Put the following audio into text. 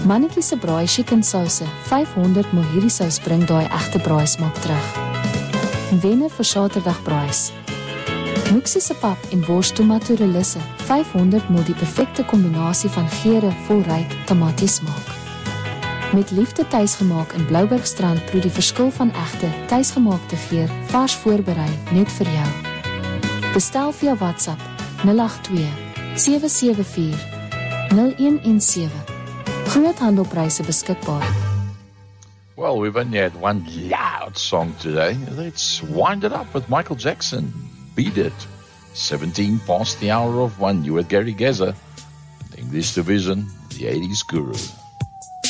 Mannetjie se braai chicken sauce, 500 ml hierdie sous bring daai egte braai smaak terug. Wenner vir Saterdag braais. Moeksie se pap en wors tomato relisse, 500 ml die perfekte kombinasie van geure vol ryk tamatiesmaak. Met liefde tuisgemaak in Bloubergstrand proe die verskil van egte, tuisgemaakte geur, vars voorberei, net vir jou. Bestel via WhatsApp 082 774 0117. Groothandelpryse beskikbaar. Well, we've only had one loud song today. Let's wind it up with Michael Jackson. Beat It. 17 past the hour of 1. You with Gary Geza. The English division, the 80s guru.